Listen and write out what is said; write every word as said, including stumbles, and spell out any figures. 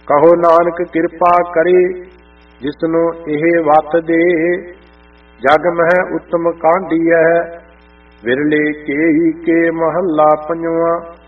ਕਹੋ ਨਾਨਕ ਕਿਰਪਾ ਕਰੇ ਜਿਸਨੂੰ ਇਹ ਵਤ ਦੇ। ਜਗ ਮਹਿ ਉਤਮ ਕਾਂਢੀਐ ਵਿਰਲੇ ਕੇਹੀ ਕੇ ਮਹੱਲਾ ਪੰਜਵਾਂ।